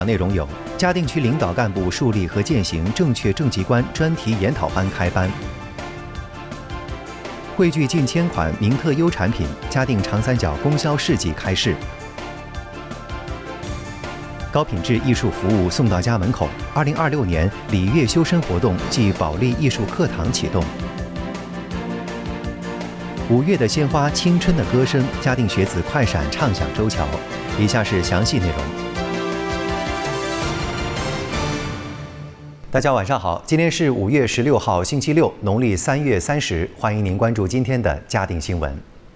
内容有：嘉定区领导干部树立和践行正确政绩观专题研讨班开班；汇聚近千款名特优产品，嘉定长三角供销市集开市；高品质艺术服务送到家门口。2026年礼乐修身活动暨保利艺术课堂启动。5月的鲜花，青春的歌声，嘉定学子快闪唱响周桥。以下是详细内容。大家晚上好，今天是5月16号，星期六，农历3月30，欢迎您关注今天的嘉定新闻。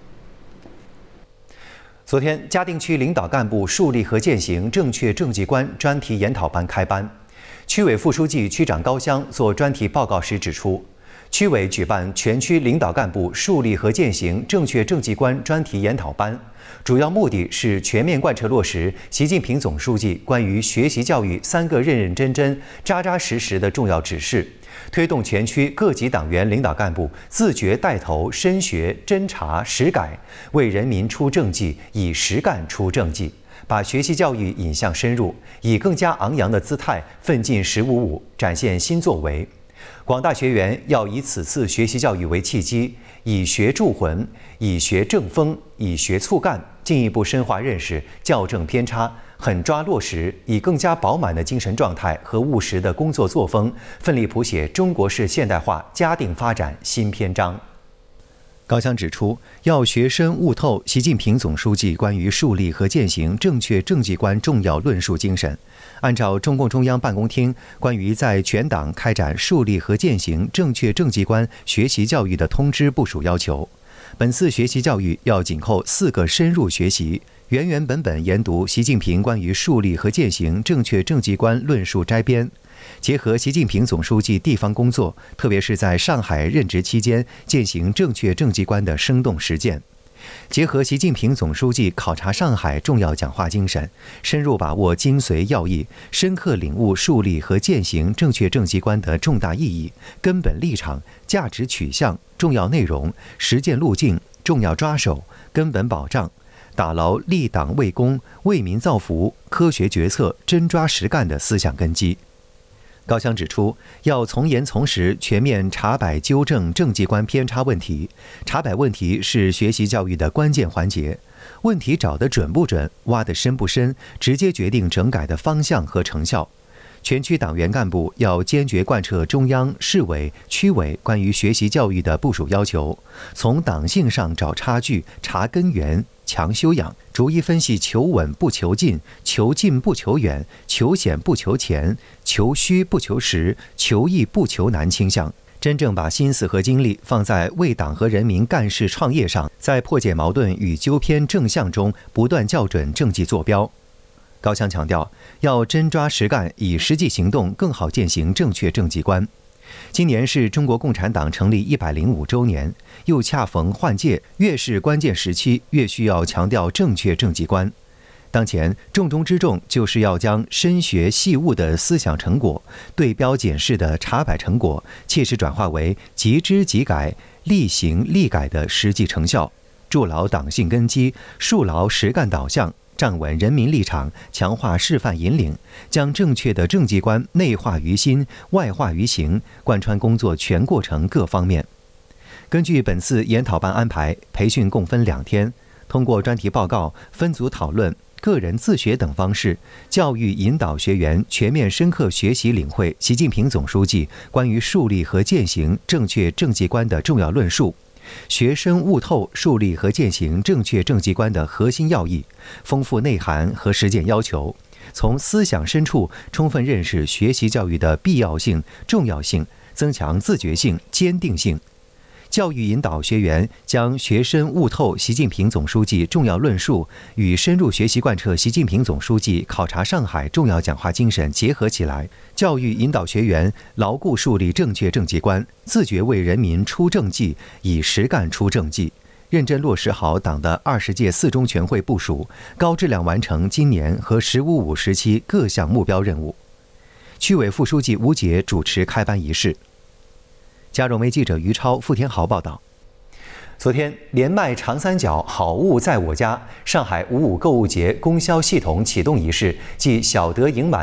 昨天，嘉定区领导干部树立和践行正确政绩观专题研讨班开班。区委副书记、区长高湘做专题报告时指出，区委举办全区领导干部树立和践行正确政绩观专题研讨班，主要目的是全面贯彻落实习近平总书记关于学习教育3个认认真真、扎扎实实的重要指示，推动全区各级党员领导干部自觉带头深学、侦查、实改，为人民出政绩，以实干出政绩，把学习教育引向深入，以更加昂扬的姿态奋进1055，展现新作为。广大学员要以此次学习教育为契机，以学铸魂，以学正风，以学促干，进一步深化认识，校正偏差，狠抓落实，以更加饱满的精神状态和务实的工作作风，奋力谱写中国式现代化嘉定发展新篇章。高湘指出，要学深悟透习近平总书记关于树立和践行正确政绩观重要论述精神，按照中共中央办公厅关于在全党开展树立和践行正确政绩观学习教育的通知部署要求，本次学习教育要紧扣4个深入学习，原原本本研读习近平关于树立和践行正确政绩观论述摘编，结合习近平总书记地方工作，特别是在上海任职期间践行正确政绩观的生动实践，结合习近平总书记考察上海重要讲话精神，深入把握精髓要义，深刻领悟树立和践行正确政绩观的重大意义、根本立场、价值取向、重要内容、实践路径、重要抓手、根本保障，打牢立党为公、为民造福、科学决策、真抓实干的思想根基。高湘指出，要从严从实全面查摆纠正政绩观偏差问题，查摆问题是学习教育的关键环节，问题找得准不准、挖得深不深，直接决定整改的方向和成效。全区党员干部要坚决贯彻中央、市委、区委关于学习教育的部署要求，从党性上找差距、查根源、强修养，逐一分析求稳不求进、求进不求远、求显不求前、求虚不求实、求易不求难倾向，真正把心思和精力放在为党和人民干事创业上，在破解矛盾与纠偏正向中不断校准政绩坐标。高湘强调，要真抓实干，以实际行动更好践行正确政绩观。今年是中国共产党成立105周年，又恰逢换届，越是关键时期，越需要强调正确政绩观。当前重中之重就是要将深学细悟的思想成果、对标检视的查摆成果，切实转化为即知即改、立行立改的实际成效，筑牢党性根基，树牢实干导向，站稳人民立场，强化示范引领，将正确的政绩观内化于心、外化于行，贯穿工作全过程各方面。根据本次研讨班安排，培训共分2天，通过专题报告、分组讨论、个人自学等方式，教育引导学员全面深刻学习领会习近平总书记关于树立和践行正确政绩观的重要论述，学深悟透树立和践行正确政绩观的核心要义，丰富内涵和实践要求，从思想深处充分认识学习教育的必要性、重要性，增强自觉性、坚定性。教育引导学员将学深悟透习近平总书记重要论述与深入学习贯彻习近平总书记考察上海重要讲话精神结合起来，教育引导学员牢固树立正确政绩观，自觉为人民出政绩，以实干出政绩，认真落实好党的20届4中全会部署，高质量完成今年和“15-5”时期各项目标任务。区委副书记吴杰主持开班仪式。嘉融媒记者于超、付天豪报道。昨天，连麦长三角好物在我家上海55购物节供销系统启动仪式暨小德盈满